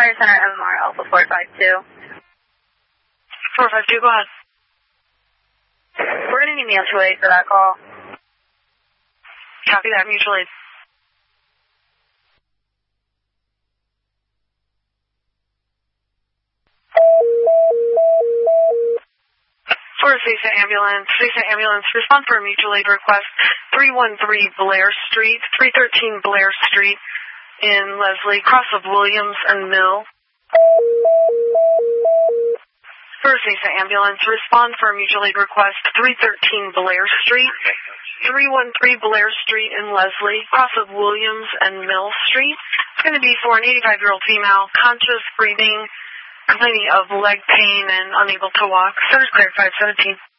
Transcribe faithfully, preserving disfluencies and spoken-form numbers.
Fire Center M M R Alpha four five two. four five two, go ahead. We're going to need mutual aid for that call. Copy that, mutual aid. For Cesa Ambulance, Cesa Ambulance, respond for a mutual aid request, three one three Blair Street, three thirteen Blair Street in Leslie, cross of Williams and Mill. For Cesa Ambulance, respond for a mutual aid request, three thirteen Blair Street, three one three Blair Street in Leslie, cross of Williams and Mill Street. It's going to be for an eighty-five-year-old female, conscious, breathing, complaining of leg pain and unable to walk. Center's clear, five seventeen.